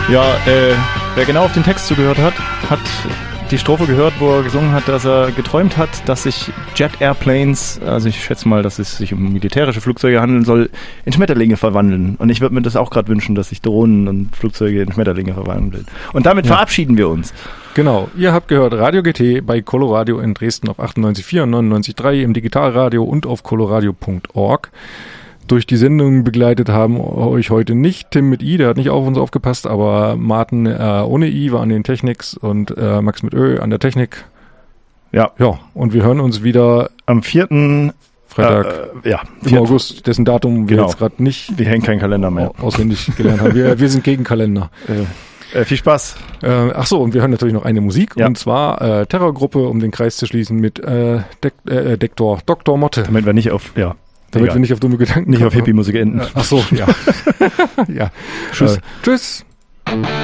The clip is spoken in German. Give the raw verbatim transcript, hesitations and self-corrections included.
Ja, äh, wer genau auf den Text zugehört hat, hat die Strophe gehört, wo er gesungen hat, dass er geträumt hat, dass sich Jet Airplanes, also ich schätze mal, dass es sich um militärische Flugzeuge handeln soll, in Schmetterlinge verwandeln. Und ich würde mir das auch gerade wünschen, dass sich Drohnen und Flugzeuge in Schmetterlinge verwandeln. Und damit ja. verabschieden wir uns. Genau, ihr habt gehört Radio G T bei Coloradio in Dresden auf achtundneunzig Komma vier und neunundneunzig Komma drei im Digitalradio und auf coloradio punkt org. Durch die Sendung begleitet haben euch heute nicht Tim mit I, der hat nicht auf uns aufgepasst, aber Martin äh, ohne I war an den Techniks und äh, Max mit Ö an der Technik. Ja. Ja, und wir hören uns wieder am vierten Freitag äh, ja, im August, dessen Datum wir genau. jetzt gerade nicht wir hängen keinen Kalender mehr auswendig gelernt haben. Wir, wir sind gegen Kalender. Äh, äh, viel Spaß. Äh, ach so, und wir hören natürlich noch eine Musik, ja. und zwar äh, Terrorgruppe, um den Kreis zu schließen, mit äh, Dek- äh, Dektor, Doktor Motte. Damit wir nicht auf, ja. Damit Egal. wir nicht auf dumme Gedanken Nicht auf Hippie-Musik enden. Ach so, ja. ja. Tschüss. Äh, tschüss.